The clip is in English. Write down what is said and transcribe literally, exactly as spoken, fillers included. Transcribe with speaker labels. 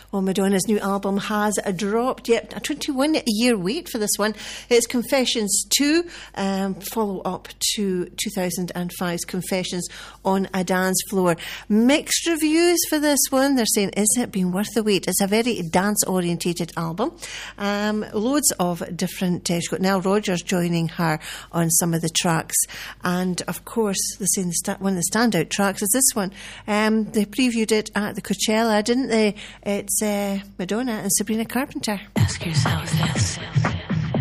Speaker 1: Well, Madonna's new album has dropped. Yep, a twenty-one year wait for this one. It's Confessions two, um, follow up to two thousand five's Confessions on a Dance Floor. Mixed reviews for this one. They're saying, is it been worth the wait? It's a very dance-orientated album. Um, loads of different... Uh, she's got Nile Rodgers joining her on some of the tracks. And, of course, they're saying the sta- one of the standout tracks is this one. Um, they previewed it at the Coachella, didn't they? It's uh, Madonna and Sabrina Carpenter.
Speaker 2: Ask yourself this.